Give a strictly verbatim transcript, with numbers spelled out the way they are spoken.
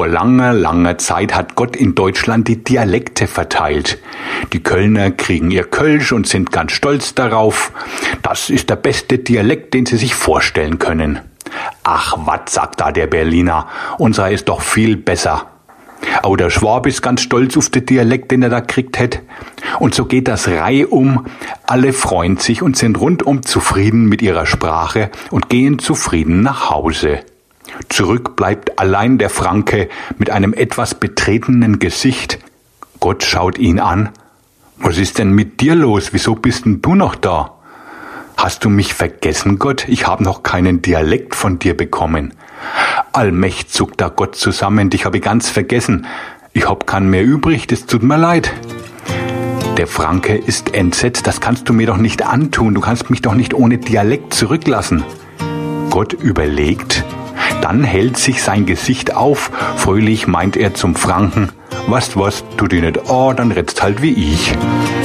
Vor langer, langer Zeit hat Gott in Deutschland die Dialekte verteilt. Die Kölner kriegen ihr Kölsch und sind ganz stolz darauf. Das ist der beste Dialekt, den sie sich vorstellen können. Ach, was, sagt da der Berliner, unserer ist doch viel besser. Auch der Schwab ist ganz stolz auf den Dialekt, den er da kriegt hätt. Und so geht das reihum. Alle freuen sich und sind rundum zufrieden mit ihrer Sprache und gehen zufrieden nach Hause. Zurück bleibt allein der Franke mit einem etwas betretenen Gesicht. Gott schaut ihn an. Was ist denn mit dir los? Wieso bist denn du noch da? Hast du mich vergessen, Gott? Ich habe noch keinen Dialekt von dir bekommen. Allmächt, zuckt da Gott zusammen, dich habe ich ganz vergessen. Ich hab keinen mehr übrig, das tut mir leid. Der Franke ist entsetzt, das kannst du mir doch nicht antun, du kannst mich doch nicht ohne Dialekt zurücklassen. Gott überlegt, dann hält sich sein Gesicht auf, fröhlich meint er zum Franken, was, was, tu dir nicht, oh, dann redst halt wie ich.